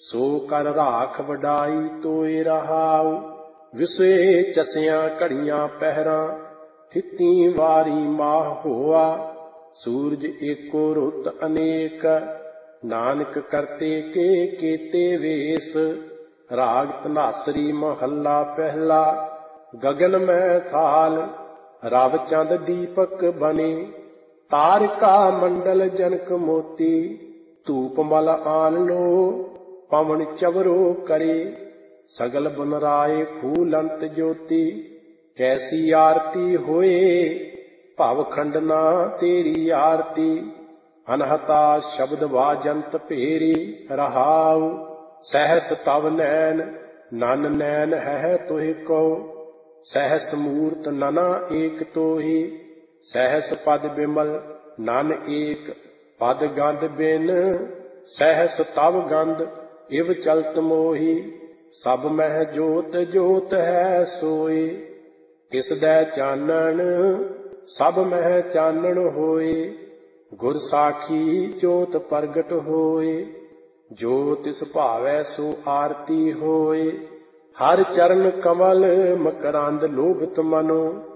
ਸੋ ਕਰ ਰਾਖ ਵਡਾਈ ਤੋਏ ਰਹਾਉ। ਵਿਸਵੇ ਚਸਿਆਂ ਘੜੀਆਂ ਪਹਿਰਾਂ, ਥਿੱਤੀ ਵਾਰੀ ਮਾਹ ਹੋਆ। ਸੂਰਜ ਏਕੋ ਰੁੱਤ ਅਨੇਕ, ਨਾਨਕ ਕਰਤੇ ਕੇ ਕੀਤੇ ਵੇਸ। ਰਾਗ ਧਨਾਸਰੀ ਮਹੱਲਾ ਪਹਿਲਾ। ਗਗਨ ਮੈਂ ਥਾਲ ਰਵ ਚੰਦ ਦੀਪਕ ਬਨੇ, ਤਾਰਿਕਾ ਮੰਡਲ ਜਨਕ ਮੋਤੀ। ਧੂਪ ਮਲ ਆਨ ਲੋ ਪਵਨ ਚਵਰੋ ਕਰੇ, ਸਗਲ ਬਨ ਰਾਏ ਫੂਲੰਤ ਜੋਤੀ। ਕੈਸੀ ਆਰਤੀ ਹੋਏ ਭਵ ਖੰਡਨਾ ਤੇਰੀ ਆਰਤੀ। ਅਨਹਤਾ ਸ਼ਬਦ ਵਾਜੰਤ ਭੇਰੀ ਰਹਾਉ। ਸਹਿਸ ਤਵ ਨੈਣ ਨਨ ਨੈਣ ਹੈ ਤੋਹਿ ਕੋ, ਸਹਿਸ ਮੂਰਤ ਨਨਾ ਏਕ ਤੋਹੀ। ਸਹਿਸ ਪਦ ਬਿਮਲ ਨਨ ਏਕ ਪਦ ਗੰਧ ਬਿਨ, ਸਹਿਸ ਤਵ ਗੰਧ ਇਵ ਚਲਤ ਮੋਹੀ। ਸਭ ਮਹਿ ਜੋਤ ਜੋਤ ਹੈ ਸੋਈ, ਤਿਸ ਦੈ ਚਾਨਣ ਸਭ ਮਹਿ ਚਾਨਣ ਹੋਏ। ਗੁਰ ਸਾਖੀ ਜੋਤ ਪ੍ਰਗਟ ਹੋਏ, ਜੋ ਤਿਸ ਭਾਵੈ ਸੋ ਆਰਤੀ ਹੋਏ। ਹਰ ਚਰਨ ਕਮਲ ਮਕਰੰਦ ਲੋਭਿਤ ਮਨੋ,